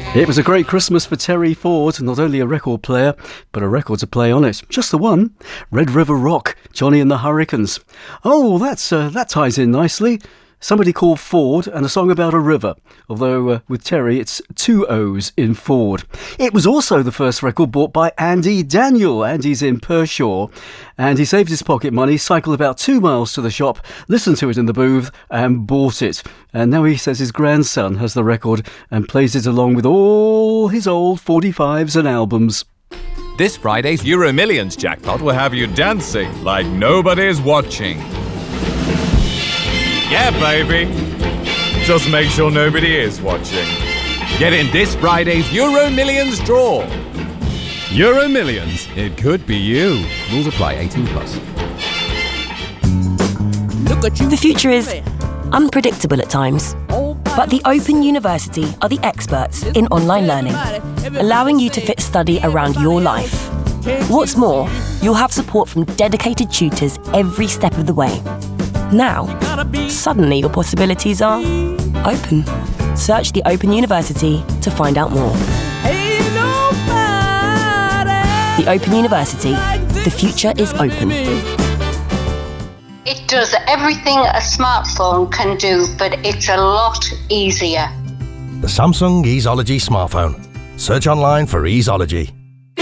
It was a great Christmas for Terry Ford, not only a record player, but a record to play on it. Just the one. Red River Rock, Johnny and the Hurricanes. Oh, that ties in nicely. Somebody called Ford and a song about a river, although with Terry it's 2 O's in Ford. It was also the first record bought by Andy Daniel. Andy's in Pershore, and he saved his pocket money, cycled about 2 miles to the shop, listened to it in the booth and bought it. And now he says his grandson has the record and plays it along with all his old 45s and albums. This Friday's Euro Millions jackpot will have you dancing like nobody's watching. Yeah, baby. Just make sure nobody is watching. Get in this Friday's Euro Millions draw. Euro Millions. It could be you. Rules apply. 18+. The future is unpredictable at times, but the Open University are the experts in online learning, allowing you to fit study around your life. What's more, you'll have support from dedicated tutors every step of the way. Now, suddenly your possibilities are open. Search the Open University to find out more. The Open University. The future is open. It does everything a smartphone can do, but it's a lot easier. The Samsung Easeology smartphone. Search online for Easeology.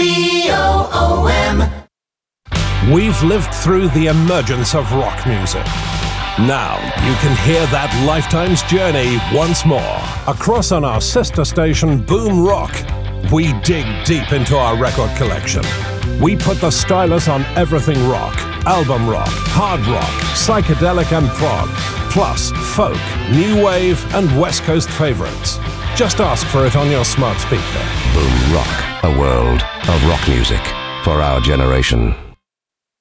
BOOM. We've lived through the emergence of rock music. Now you can hear that lifetime's journey once more. Across on our sister station Boom Rock, we dig deep into our record collection. We put the stylus on everything rock, album rock, hard rock, psychedelic and prog, plus folk, new wave and West Coast favorites. Just ask for it on your smart speaker. Boom Rock, a world of rock music for our generation.